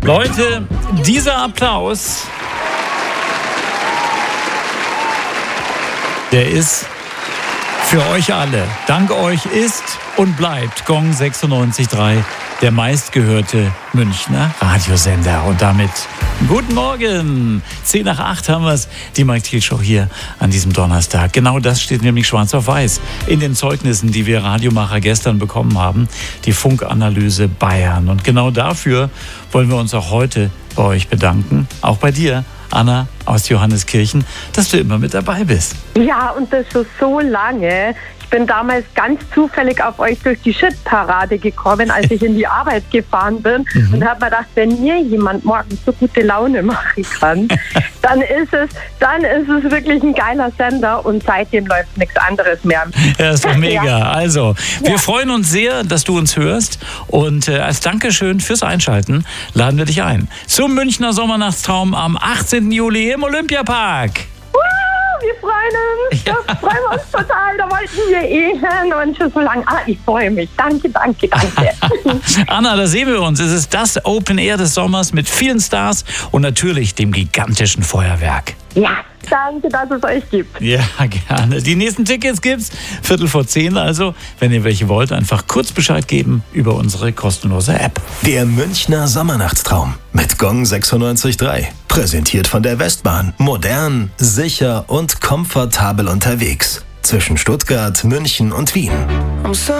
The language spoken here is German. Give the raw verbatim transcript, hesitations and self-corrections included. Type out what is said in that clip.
Leute, dieser Applaus, der ist für euch alle. Dank euch ist und bleibt Gong sechsundneunzig Komma drei der meistgehörte Münchner Radiosender. Und damit guten Morgen. Zehn nach acht haben wir es, die Mike Thiel Show hier an diesem Donnerstag. Genau das steht nämlich schwarz auf weiß in den Zeugnissen, die wir Radiomacher gestern bekommen haben. Die Funkanalyse Bayern. Und genau dafür wollen wir uns auch heute bei euch bedanken. Auch bei dir, Anna aus Johanneskirchen, dass du immer mit dabei bist. Ja, und das schon so lange. Ich bin damals ganz zufällig auf euch durch die Shit-Parade gekommen, als ich in die Arbeit gefahren bin mhm. und habe mir gedacht, wenn mir jemand morgens so gute Laune machen kann, dann ist es, dann ist es wirklich ein geiler Sender und seitdem läuft nichts anderes mehr. Ja, ist doch mega. Ja. Also, wir ja. freuen uns sehr, dass du uns hörst und äh, als Dankeschön fürs Einschalten laden wir dich ein zum Münchner Sommernachtstraum am achtzehnten Juli im Olympiapark. Wir freuen uns, ja. das freuen wir uns total, da wollten wir eh hin und schon so lange. Ah, ich freue mich. Danke, danke, danke. Anna, da sehen wir uns. Es ist das Open Air des Sommers mit vielen Stars und natürlich dem gigantischen Feuerwerk. Ja, danke, dass es euch gibt. Ja, gerne. Die nächsten Tickets gibt's Viertel vor zehn. Also, wenn ihr welche wollt, einfach kurz Bescheid geben über unsere kostenlose App. Der Münchner Sommernachtstraum mit Gong sechsundneunzig Komma drei. Präsentiert von der Westbahn. Modern, sicher und komfortabel unterwegs. Zwischen Stuttgart, München und Wien.